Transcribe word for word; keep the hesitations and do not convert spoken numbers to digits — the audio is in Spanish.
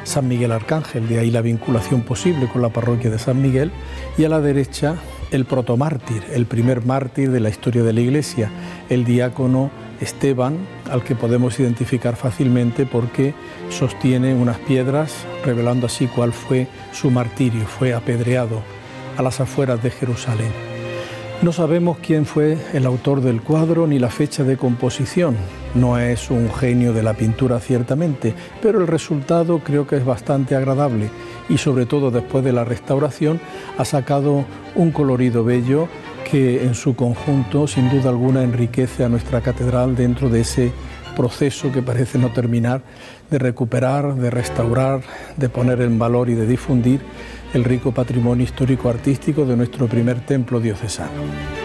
San Miguel Arcángel, de ahí la vinculación posible con la parroquia de San Miguel, y a la derecha el protomártir, el primer mártir de la historia de la Iglesia, el diácono Esteban, al que podemos identificar fácilmente porque sostiene unas piedras, revelando así cuál fue su martirio. Fue apedreado a las afueras de Jerusalén. No sabemos quién fue el autor del cuadro ni la fecha de composición. No es un genio de la pintura ciertamente, pero el resultado creo que es bastante agradable y sobre todo después de la restauración ha sacado un colorido bello que en su conjunto sin duda alguna enriquece a nuestra catedral dentro de ese proceso que parece no terminar de recuperar, de restaurar, de poner en valor y de difundir el rico patrimonio histórico-artístico de nuestro primer templo diocesano.